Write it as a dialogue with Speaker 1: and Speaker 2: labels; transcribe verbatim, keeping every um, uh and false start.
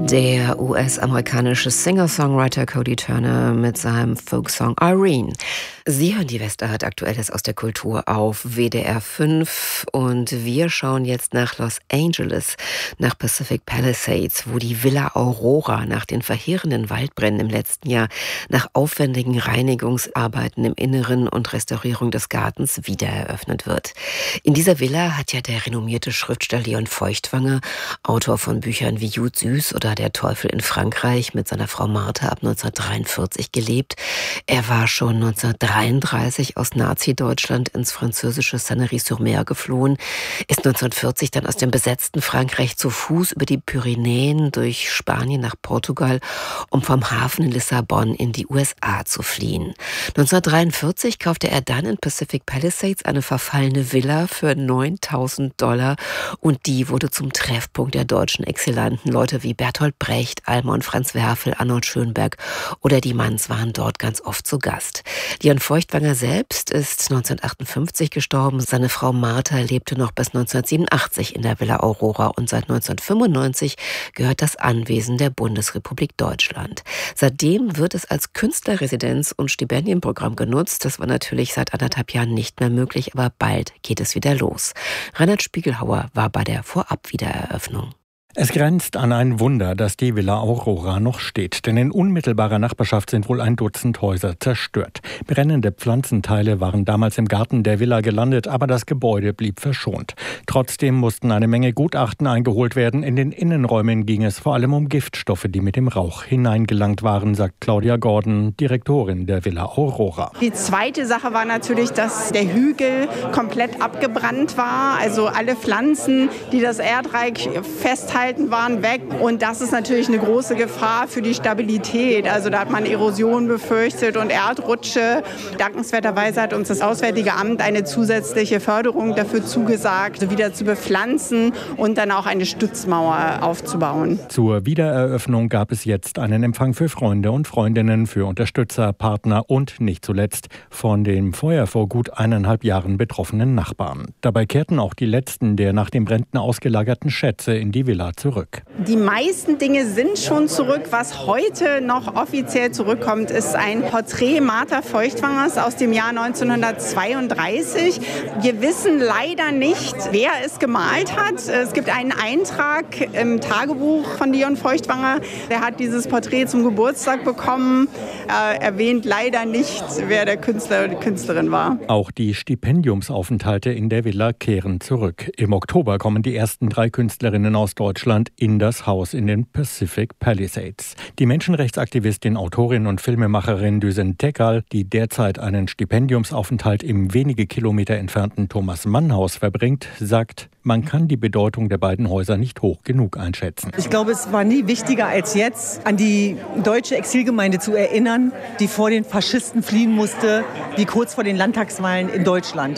Speaker 1: Der U S-amerikanische Singer-Songwriter Cody Turner mit seinem Folksong Irene. Sie hören die Westart, Aktuelles aus der Kultur auf W D R fünf und wir schauen jetzt nach Los Angeles, nach Pacific Palisades, wo die Villa Aurora nach den verheerenden Waldbränden im letzten Jahr nach aufwendigen Reinigungsarbeiten im Inneren und Restaurierung des Gartens wieder eröffnet wird. In dieser Villa hat ja der renommierte Schriftsteller Leon Feuchtwanger, Autor von Büchern wie Jud Süß oder Der Teufel in Frankreich, mit seiner Frau Martha ab neunzehnhundertdreiundvierzig gelebt. Er war schon neunzehnhundertdreiunddreißig aus Nazi-Deutschland ins französische Sanary-sur-Mer geflohen, ist neunzehnhundertvierzig dann aus dem besetzten Frankreich zu Fuß über die Pyrenäen durch Spanien nach Portugal, um vom Hafen in Lissabon in die U S A zu fliehen. neunzehnhundertdreiundvierzig kaufte er dann in Pacific Palisades eine verfallene Villa für neuntausend Dollar und die wurde zum Treffpunkt der deutschen Exilanten. Leute wie Bertolt Brecht, Alma und Franz Werfel, Arnold Schönberg oder die Manns waren dort ganz oft zu Gast. Leon Feuchtwanger selbst ist neunzehnhundertachtundfünfzig gestorben. Seine Frau Martha lebte noch bis neunzehnhundertsiebenundachtzig in der Villa Aurora und seit neunzehnhundertfünfundneunzig gehört das Anwesen der Bundesrepublik Deutschland. Seitdem wird es als Künstlerresidenz und Stipendienprogramm genutzt. Das war natürlich seit anderthalb Jahren nicht mehr möglich, aber bald geht es wieder los. Reinhard Spiegelhauer war bei der Vorab-Wiedereröffnung.
Speaker 2: Es grenzt an ein Wunder, dass die Villa Aurora noch steht. Denn in unmittelbarer Nachbarschaft sind wohl ein Dutzend Häuser zerstört. Brennende Pflanzenteile waren damals im Garten der Villa gelandet, aber das Gebäude blieb verschont. Trotzdem mussten eine Menge Gutachten eingeholt werden. In den Innenräumen ging es vor allem um Giftstoffe, die mit dem Rauch hineingelangt waren, sagt Claudia Gordon, Direktorin der Villa Aurora.
Speaker 3: Die zweite Sache war natürlich, dass der Hügel komplett abgebrannt war. Also alle Pflanzen, die das Erdreich festhalten, waren weg und das ist natürlich eine große Gefahr für die Stabilität. Also da hat man Erosion befürchtet und Erdrutsche. Dankenswerterweise hat uns das Auswärtige Amt eine zusätzliche Förderung dafür zugesagt, wieder zu bepflanzen und dann auch eine Stützmauer aufzubauen.
Speaker 2: Zur Wiedereröffnung gab es jetzt einen Empfang für Freunde und Freundinnen, für Unterstützer, Partner und nicht zuletzt von dem Feuer vor gut eineinhalb Jahren betroffenen Nachbarn. Dabei kehrten auch die letzten der nach den Bränden ausgelagerten Schätze in die Villa zurück.
Speaker 3: Die meisten Dinge sind schon zurück. Was heute noch offiziell zurückkommt, ist ein Porträt Martha Feuchtwangers aus dem Jahr neunzehnhundertzweiunddreißig. Wir wissen leider nicht, wer es gemalt hat. Es gibt einen Eintrag im Tagebuch von Leon Feuchtwanger. Der hat dieses Porträt zum Geburtstag bekommen. Er erwähnt leider nicht, wer der Künstler oder die Künstlerin war.
Speaker 2: Auch die Stipendiumsaufenthalte in der Villa kehren zurück. Im Oktober kommen die ersten drei Künstlerinnen aus Deutschland in das Haus in den Pacific Palisades. Die Menschenrechtsaktivistin, Autorin und Filmemacherin Düsen Tekal, die derzeit einen Stipendiumsaufenthalt im wenige Kilometer entfernten Thomas-Mann-Haus verbringt, sagt, man kann die Bedeutung der beiden Häuser nicht hoch genug einschätzen.
Speaker 4: Ich glaube, es war nie wichtiger als jetzt, an die deutsche Exilgemeinde zu erinnern, die vor den Faschisten fliehen musste, wie kurz vor den Landtagswahlen in Deutschland.